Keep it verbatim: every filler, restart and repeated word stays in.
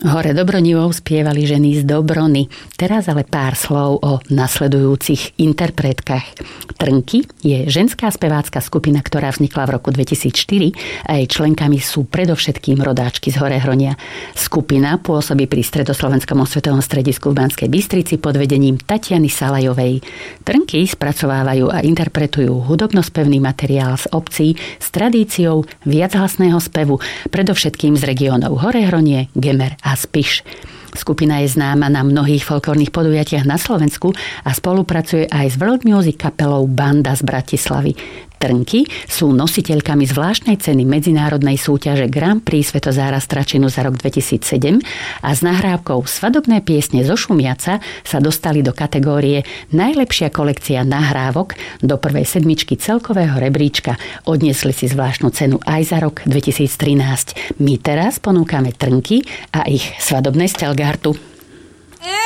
Hore Dobronivou spievali ženy z Dobrony. Teraz ale pár slov o nasledujúcich interpretkách. Trnky je ženská spevácka skupina, ktorá vznikla v roku dvetisícštyri a jej členkami sú predovšetkým rodáčky z Horehronia. Skupina pôsobí pri Stredoslovenskom osvetovom stredisku v Banskej Bystrici pod vedením Tatiany Salajovej. Trnky spracovávajú a interpretujú hudobnospevný materiál z obcí s tradíciou viachlasného spevu, predovšetkým z regiónov Horehronie, Gemer a Spiš. Skupina je známa na mnohých folklórnych podujatiach na Slovensku a spolupracuje aj s world music kapelou Banda z Bratislavy. Trnky sú nositeľkami zvláštnej ceny medzinárodnej súťaže Grand Prix Svetozára Stračinu za rok dvetisícsedem a s nahrávkou Svadobné piesne zo Šumiaca sa dostali do kategórie Najlepšia kolekcia nahrávok do prvej sedmičky celkového rebríčka. Odniesli si zvláštnu cenu aj za rok dvetisíctrinásť. My teraz ponúkame Trnky a ich Svadobné z Telgártu.